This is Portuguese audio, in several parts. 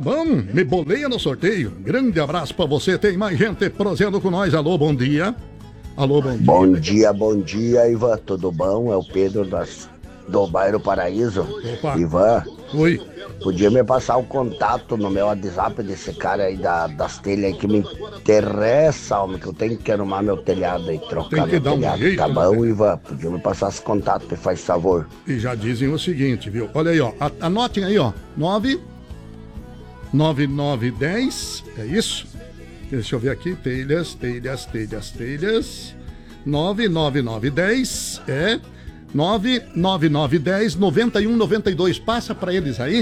bom? Me boleia no sorteio. Grande abraço pra você. Tem mais gente prosseando com nós. Alô, bom dia. Alô, bom dia. Bom dia, Ivan. Tudo bom? É o Pedro do bairro Paraíso. Opa. Ivan. Oi. Podia me passar o contato no meu WhatsApp desse cara aí das telhas aí que me interessa, homem, que eu tenho que arrumar meu telhado aí, trocar meu telhado. Jeito, tá bom, Ivan? Podia me passar esse contato, me faz favor. E já dizem o seguinte, viu? Olha aí, ó. Anotem aí, ó. 9910, é isso? Deixa eu ver aqui. Telhas. 99910 é 99910 9192. Passa pra eles aí.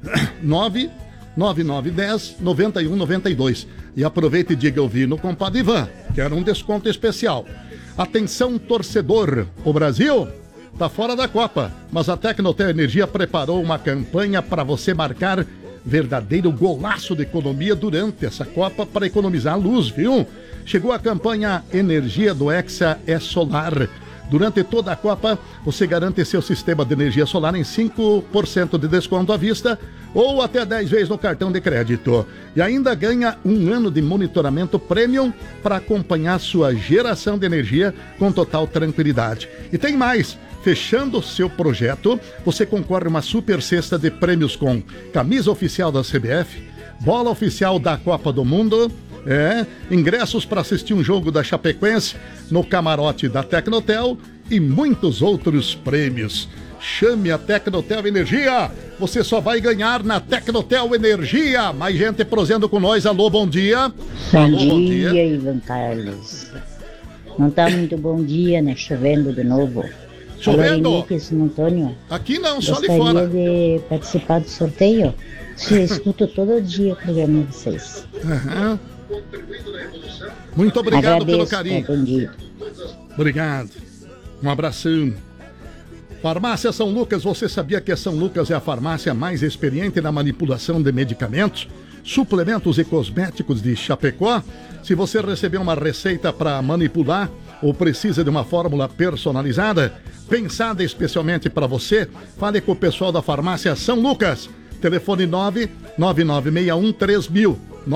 99910 9192. E aproveita e diga ouvir no compadre Ivan, quero um desconto especial. Atenção, torcedor, o Brasil tá fora da Copa, mas a Tecnotel Energia preparou uma campanha para você marcar verdadeiro golaço de economia durante essa Copa para economizar luz, viu? Chegou a campanha Energia do Hexa é Solar. Durante toda a Copa, você garante seu sistema de energia solar em 5% de desconto à vista ou até 10 vezes no cartão de crédito. E ainda ganha um ano de monitoramento premium para acompanhar sua geração de energia com total tranquilidade. E tem mais! Fechando seu projeto, você concorre a uma super cesta de prêmios com camisa oficial da CBF, bola oficial da Copa do Mundo, ingressos para assistir um jogo da Chapecoense no camarote da Tecnotel e muitos outros prêmios. Chame a Tecnotel Energia, você só vai ganhar na Tecnotel Energia. Mais gente prosendo com nós. Alô, bom dia. Bom dia, Ivan Carlos. Não tá muito bom dia, né? Chovendo de novo. Chovendo? Alô, Henrique, São Antônio. Aqui não, só gostaria ali fora. de participar do sorteio. Eu escuto todo dia o programa de vocês. Uhum. Muito obrigado. Agradeço, pelo carinho. Bom dia. Obrigado. Um abração. Farmácia São Lucas, você sabia que a São Lucas é a farmácia mais experiente na manipulação de medicamentos, suplementos e cosméticos de Chapecó? Se você receber uma receita para manipular ou precisa de uma fórmula personalizada, pensada especialmente para você, fale com o pessoal da Farmácia São Lucas. Telefone 999613000.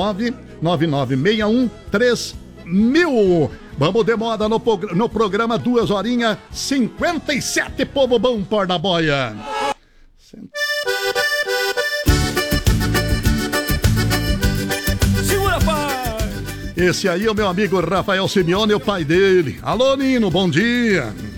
999613000. Vamos de moda no programa 2 horinhas 57, povo bom por da boia. Segura, pai! Esse aí é o meu amigo Rafael Simeone, o pai dele. Alô, Nino, bom dia.